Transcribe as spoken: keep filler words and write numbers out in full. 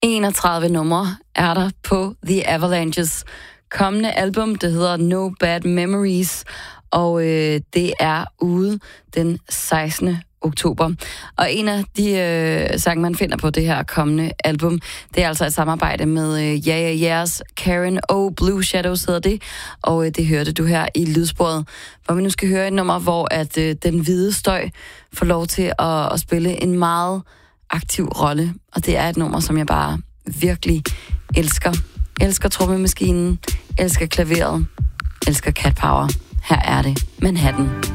enogtredive numre er der på The Avalanches kommende album. Det hedder No Bad Memories, og øh, det er ude den sekstende oktober. Og en af de øh, sange, man finder på det her kommende album, det er altså et samarbejde med øh, Yeah Yeah Yeah's Karen O. Blue Shadows hedder det, og øh, det hørte du her i lydsporet, hvor vi nu skal høre et nummer, hvor at øh, den hvide støj får lov til at, at spille en meget aktiv rolle, og det er et nummer, som jeg bare virkelig elsker. Elsker trommemaskinen, elsker klaveret, elsker Cat Power. Her er det Manhattan.